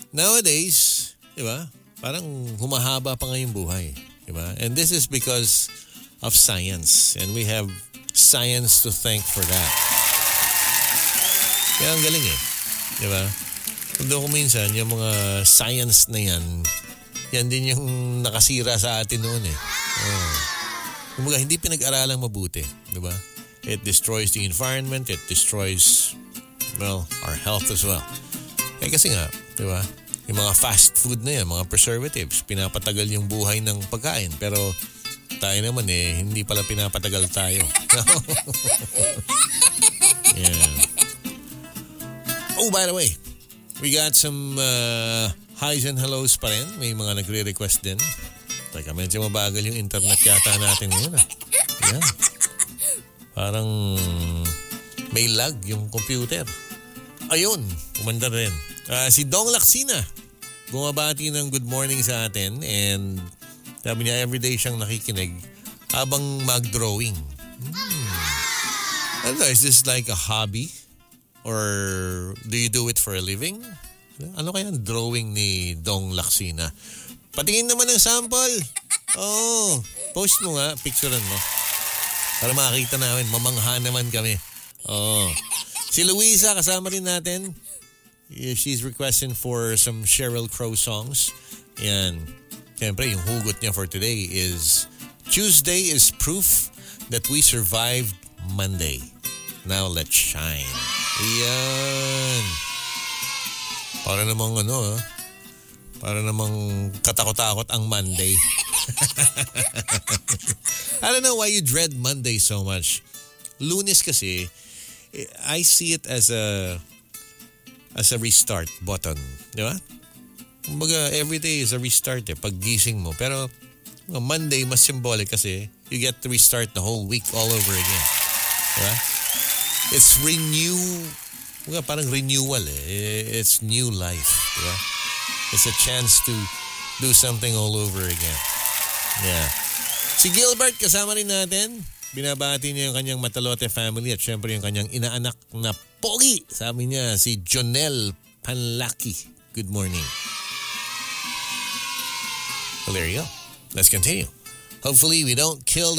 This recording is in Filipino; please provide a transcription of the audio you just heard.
nowadays, di ba? Parang humahaba pa ngayong buhay. Di ba? And this is because of science. And we have science to thank for that. Kaya ang galing eh. Di ba? Doon ko minsan, yung mga science na yan din yung nakasira sa atin noon eh. Kumbaga, hindi pinag-aralang mabuti. Di ba? It destroys the environment. It destroys, well, our health as well. Eh kasi nga, di ba? Yung mga fast food na yan, mga preservatives, pinapatagal yung buhay ng pagkain. Pero tayo naman eh, hindi pala pinapatagal tayo. Yeah. Oh, by the way, we got some highs and hellos pa rin. May mga nagre-request din. Teka, medyo mabagal yung internet yata natin ngayon. Yeah. Parang may lag yung computer. Ayun, umanda rin. Si Dong Laksina, bumabati ng good morning sa atin and sabi niya everyday siyang nakikinig habang mag-drawing. Ano, is this like a hobby? Or do you do it for a living? Ano kaya ang drawing ni Dong Laksina? Patingin naman ng sample. Oh, post mo nga, picturean mo. Para makakita namin, mamangha naman kami. Oh. Si Luisa, kasama rin natin. She's requesting for some Sheryl Crow songs. Yan. Siyempre, yung hugot niya for today is Tuesday is proof that we survived Monday. Now let's shine. Yan. Para namang para namang katakot-takot ang Monday. I don't know why you dread Monday so much. Lunes kasi, I see it as a restart button. Di ba? Kumbaga, every day is a restart pag gising mo. Pero, Monday, mas symbolic kasi you get to restart the whole week all over again. Di ba? It's parang renewal It's new life. Di ba? It's a chance to do something all over again. Yeah. Si Gilbert, kasama rin natin. Binabati niya yung kanyang Matalote family at syempre yung kanyang inaanak na pogi. Sabi niya, si Jonel Panlaki. Good morning. Well, there you go. Let's continue. Hopefully we don't kill